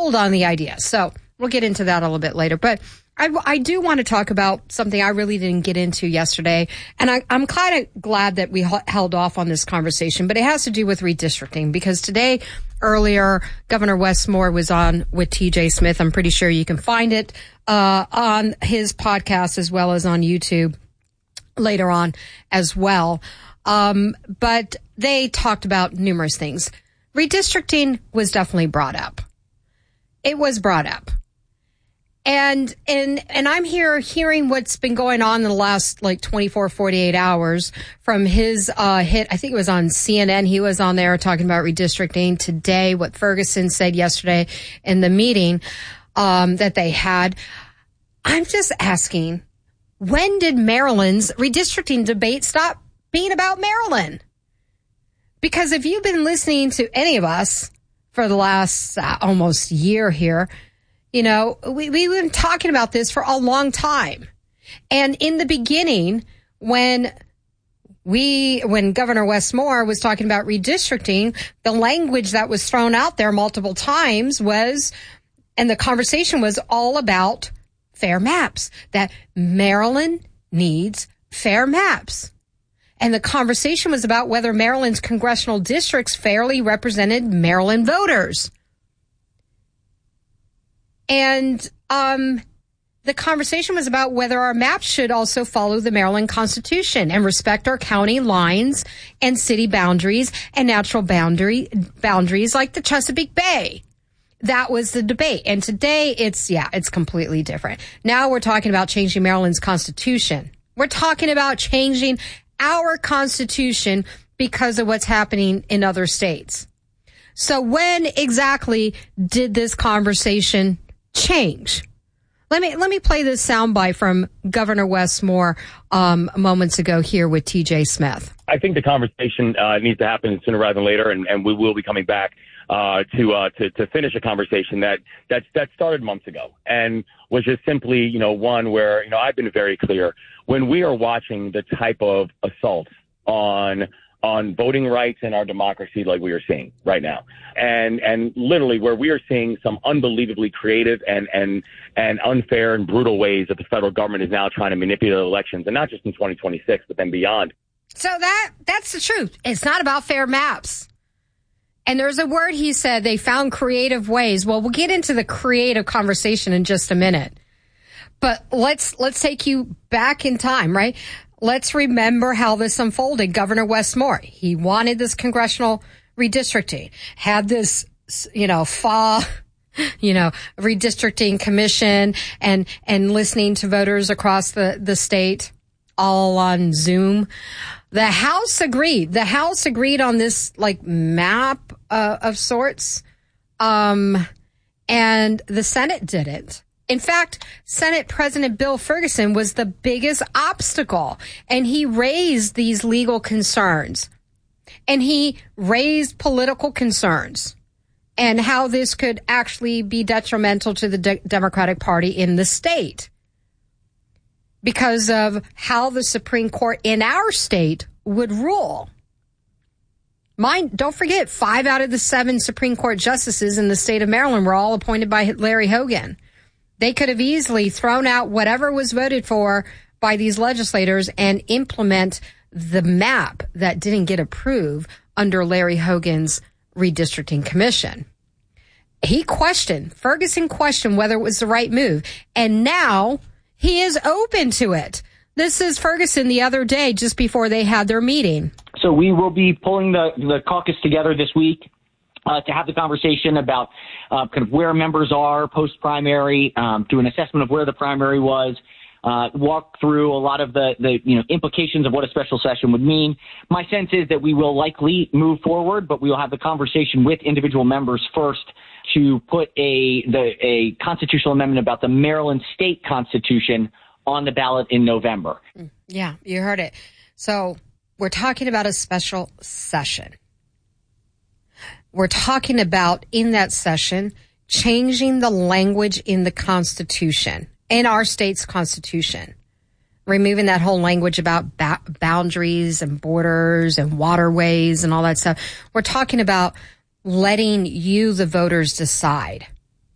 sold on the idea. So we'll get into that a little bit later. But I do want to talk about something I really didn't get into yesterday. And I'm kind of glad that we held off on this conversation, but it has to do with redistricting, because today, earlier, Governor Wes Moore was on with TJ Smith. I'm pretty sure you can find it on his podcast as well as on YouTube later on as well. But they talked about numerous things. Redistricting was definitely brought up. It was brought up. And I'm hearing what's been going on in the last 24, 48 hours from his hit. I think it was on CNN. He was on there talking about redistricting today, what Ferguson said yesterday in the meeting that they had. I'm just asking, when did Maryland's redistricting debate stop being about Maryland? Because if you've been listening to any of us for the last almost year here, we've been talking about this for a long time. And in the beginning, when Governor Wes Moore was talking about redistricting, the language that was thrown out there multiple times and the conversation was all about fair maps, that Maryland needs fair maps. And the conversation was about whether Maryland's congressional districts fairly represented Maryland voters. And the conversation was about whether our maps should also follow the Maryland Constitution and respect our county lines and city boundaries and natural boundaries like the Chesapeake Bay. That was the debate. And today it's completely different. Now we're talking about changing Maryland's Constitution. We're talking about changing our Constitution because of what's happening in other states. So when exactly did this conversation change? Let me play this soundbite from Governor Wes Moore moments ago here with TJ Smith. I think the conversation needs to happen sooner rather than later, and we will be coming back to finish a conversation that started months ago and was just simply, one where, I've been very clear. When we are watching the type of assaults on voting rights and our democracy like we are seeing right now, and literally where we are seeing some unbelievably creative and unfair and brutal ways that the federal government is now trying to manipulate elections, and not just in 2026, but then beyond. So that's the truth. It's not about fair maps. And there's a word he said, they found creative ways. Well, we'll get into the creative conversation in just a minute. But let's take you back in time, right? Let's remember how this unfolded. Governor Wes Moore, he wanted this congressional redistricting, had this, redistricting commission and listening to voters across the state all on Zoom. The House agreed. The House agreed on this map of sorts. And the Senate didn't. In fact, Senate President Bill Ferguson was the biggest obstacle, and he raised these legal concerns, and he raised political concerns, and how this could actually be detrimental to the Democratic Party in the state because of how the Supreme Court in our state would rule. Don't forget, 5 out of the 7 Supreme Court justices in the state of Maryland were all appointed by Larry Hogan. They could have easily thrown out whatever was voted for by these legislators and implement the map that didn't get approved under Larry Hogan's redistricting commission. Ferguson questioned whether it was the right move, and now he is open to it. This is Ferguson the other day, just before they had their meeting. So we will be pulling the caucus together this week to have the conversation about kind of where members are post-primary, do an assessment of where the primary was, walk through a lot of the implications of what a special session would mean. My sense is that we will likely move forward, but we will have the conversation with individual members first to put a constitutional amendment about the Maryland state constitution on the ballot in November. Yeah, you heard it. So we're talking about a special session. We're talking about, in that session, changing the language in the Constitution, in our state's Constitution, removing that whole language about boundaries and borders and waterways and all that stuff. We're talking about letting you, the voters, decide.